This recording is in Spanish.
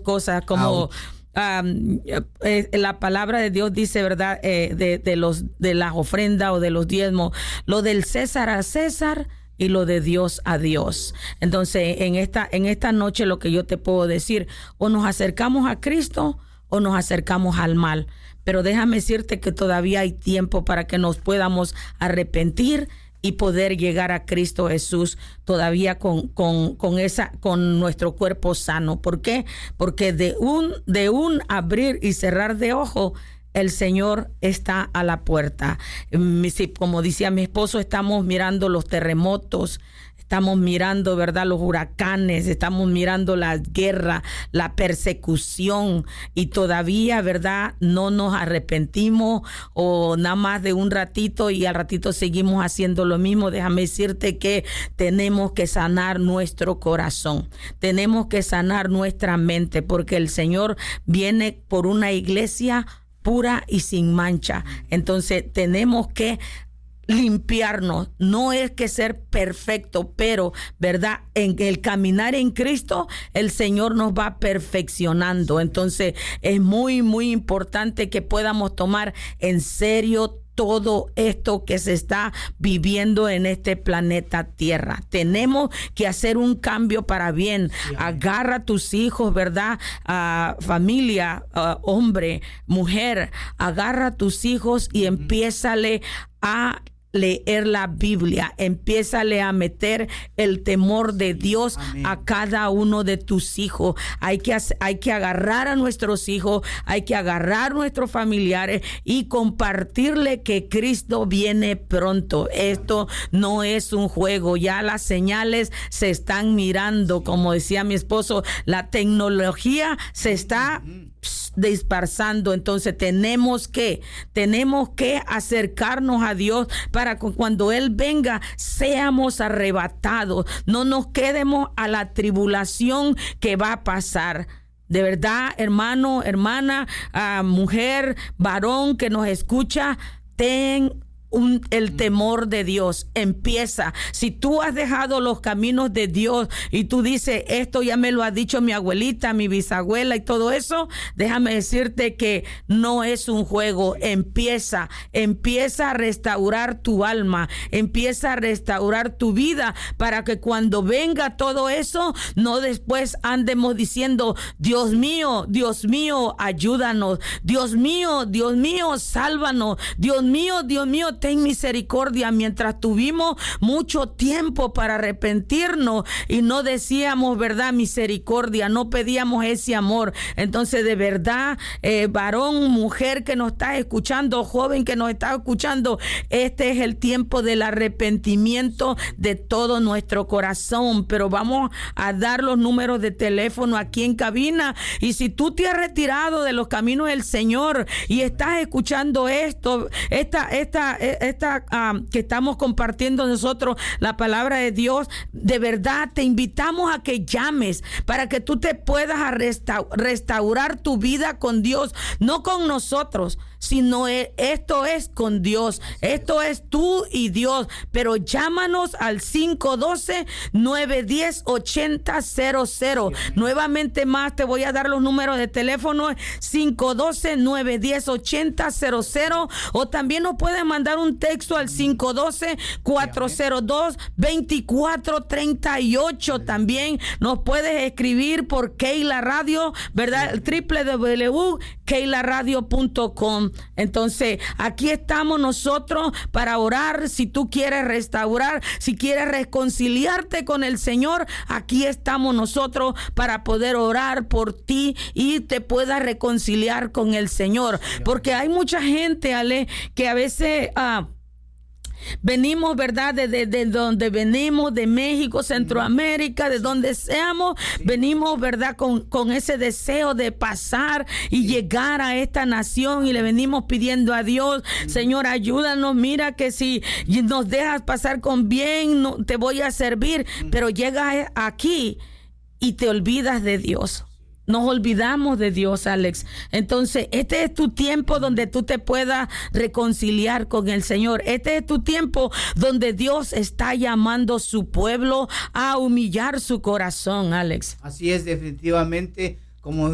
cosas como la palabra de Dios dice, ¿verdad? De las ofrendas o de los diezmos, lo del César a César y lo de Dios a Dios. Entonces, en esta noche lo que yo te puedo decir, o nos acercamos a Cristo o nos acercamos al mal. Pero déjame decirte que todavía hay tiempo para que nos podamos arrepentir y poder llegar a Cristo Jesús todavía con nuestro cuerpo sano. ¿Por qué? Porque de un abrir y cerrar de ojo, el Señor está a la puerta. Como decía mi esposo, estamos mirando los terremotos, estamos mirando, ¿verdad?, los huracanes, estamos mirando la guerra, la persecución, y todavía, ¿verdad?, no nos arrepentimos, o nada más de un ratito y al ratito seguimos haciendo lo mismo. Déjame decirte que tenemos que sanar nuestro corazón, tenemos que sanar nuestra mente, porque el Señor viene por una iglesia pura y sin mancha. Entonces tenemos que limpiarnos. No es que ser perfecto, pero, ¿verdad?, en el caminar en Cristo, el Señor nos va perfeccionando. Entonces es muy, muy importante que podamos tomar en serio todo esto que se está viviendo en este planeta Tierra. Tenemos que hacer un cambio para bien. Sí, agarra a tus hijos, ¿verdad? Familia, hombre, mujer, agarra a tus hijos y empiézale a leer la Biblia, empiézale a meter el temor de Dios. Amén. A cada uno de tus hijos. Hay que agarrar a nuestros hijos, hay que agarrar a nuestros familiares y compartirle que Cristo viene pronto. Esto no es un juego, ya las señales se están mirando. Como decía mi esposo, la tecnología se está dispersando. Entonces tenemos que acercarnos a Dios para que cuando Él venga seamos arrebatados, no nos quedemos a la tribulación que va a pasar. De verdad, hermano, hermana, mujer, varón que nos escucha, ten el temor de Dios. Empieza. Si tú has dejado los caminos de Dios y tú dices, esto ya me lo ha dicho mi abuelita, mi bisabuela y todo eso, déjame decirte que no es un juego. Empieza a restaurar tu alma, empieza a restaurar tu vida, para que cuando venga todo eso, no después andemos diciendo, Dios mío, ayúdanos, Dios mío, sálvanos, Dios mío, ten misericordia, mientras tuvimos mucho tiempo para arrepentirnos y no decíamos, ¿verdad?, misericordia, no pedíamos ese amor. Entonces, de verdad, varón, mujer que nos está escuchando, joven que nos está escuchando, este es el tiempo del arrepentimiento de todo nuestro corazón. Pero vamos a dar los números de teléfono aquí en cabina, y si tú te has retirado de los caminos del Señor y estás escuchando esto, que estamos compartiendo nosotros, la palabra de Dios, de verdad te invitamos a que llames para que tú te puedas restaurar tu vida con Dios, no con nosotros, sino esto es con Dios, esto es tú y Dios. Pero llámanos al 512-910-8000. Nuevamente más te voy a dar los números de teléfono: 512-910-8000, o también nos puedes mandar un texto al 512-402-2438. También nos puedes escribir por Keila Radio, ¿verdad? www.keilaradio.com. Entonces, aquí estamos nosotros para orar. Si tú quieres restaurar, si quieres reconciliarte con el Señor, aquí estamos nosotros para poder orar por ti y te puedas reconciliar con el Señor. Porque hay mucha gente, Ale, que a veces venimos, ¿verdad?, de donde venimos, de México, Centroamérica, de donde seamos, venimos, ¿verdad?, con ese deseo de pasar y llegar a esta nación, y le venimos pidiendo a Dios, Señor, ayúdanos, mira que si nos dejas pasar con bien, no, te voy a servir. Pero llegas aquí y te olvidas de Dios. Nos olvidamos de Dios, Alex. Entonces, este es tu tiempo donde tú te puedas reconciliar con el Señor. Este es tu tiempo donde Dios está llamando a su pueblo a humillar su corazón, Alex. Así es, definitivamente. Como